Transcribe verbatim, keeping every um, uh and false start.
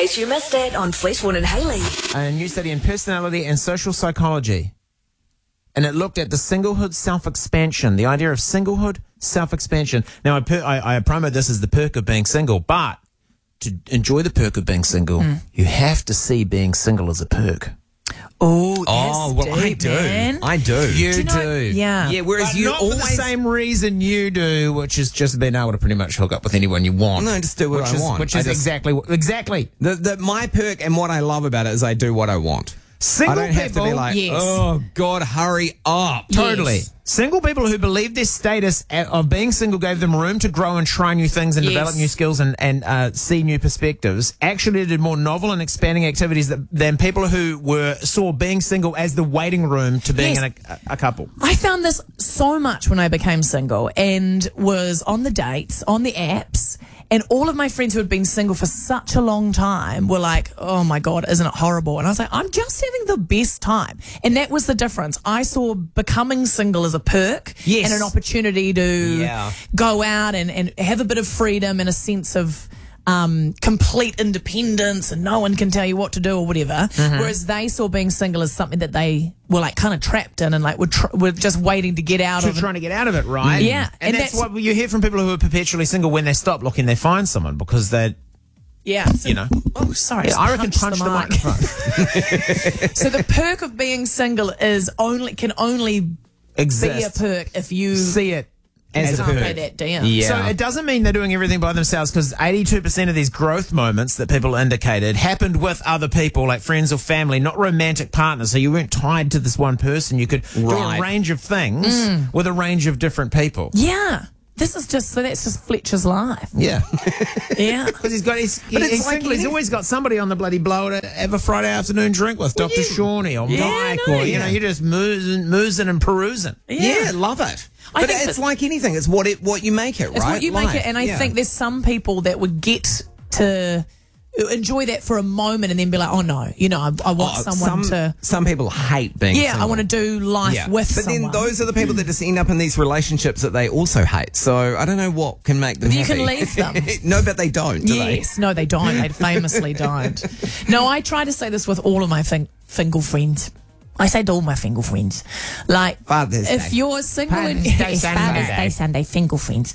case you missed it on Fleetwood and Haley. A new study in personality and social psychology. And it looked at the singlehood self-expansion, the idea of singlehood self-expansion. Now, I, per- I, I promote this as the perk of being single, but to enjoy the perk of being single, mm. you have to see being single as a perk. Oh, oh, well, deep, I do. Man. I do. You do. do, you know, yeah. Yeah, whereas but you not always... for the same reason you do, which is just being able to pretty much hook up with anyone you want. No, just do what which I is, want. Which I is just, exactly, exactly. The, the, my perk and what I love about it is I do what I want. Single I don't have people, to be like, yes. oh, God, hurry up. Totally. Yes. Single people who believe their status of being single gave them room to grow and try new things and yes. develop new skills and, and uh, see new perspectives, actually did more novel and expanding activities that, than people who were saw being single as the waiting room to being yes. in a, a couple. I found this so much when I became single and was on the dates, on the apps, and all of my friends who had been single for such a long time were like, oh my God, isn't it horrible? And I was like, I'm just having the best time. And that was the difference. I saw becoming single as a perk yes. and an opportunity to yeah. go out and, and have a bit of freedom and a sense of um, complete independence and no one can tell you what to do or whatever. Mm-hmm. Whereas they saw being single as something that they were like kind of trapped in and like were, tr- were just waiting to get out to of trying it. to get out of it, right? Yeah. And, and that's, that's what you hear from people who are perpetually single. When they stop looking, they find someone because they, yeah. So, you know. Oh, sorry. Yeah, I reckon punch the, the microphone. So the perk of being single is only can only Exist. be a perk if you see it as, as a can't perk. pay that down. Yeah. So it doesn't mean they're doing everything by themselves, because eighty-two percent of these growth moments that people indicated happened with other people, like friends or family, not romantic partners. So you weren't tied to this one person. You could do Right. a range of things Mm. with a range of different people. Yeah. This is just so that's just Fletcher's life. Yeah. Yeah. Because he's got he's, But it's he's, like single, he's any- always got somebody on the bloody blower to have a Friday afternoon drink with, Doctor Shawnee or Yeah, Mike, I know, or you yeah. know, you're just moozing, moozing and perusing. Yeah, love it. I But think it's that- like anything. It's what it what you make it, right? It's what you make Life. it, and I Yeah. think there's some people that would get to enjoy that for a moment and then be like, oh no, you know, I, I want Oh, someone some, to. Some people hate being Yeah, single. I want to do life Yeah. with But someone. then those are the people that just end up in these relationships that they also hate. So I don't know what can make them You happy. can leave them. No, but they don't, do Yes, no, they don't. They famously don't. No, I try to say this with all of my fin- fingal friends. I say to all my fingal friends, like, Father's if Day. you're single, Father's and Day yes, Sunday. Father's Day Sunday, fingal friends.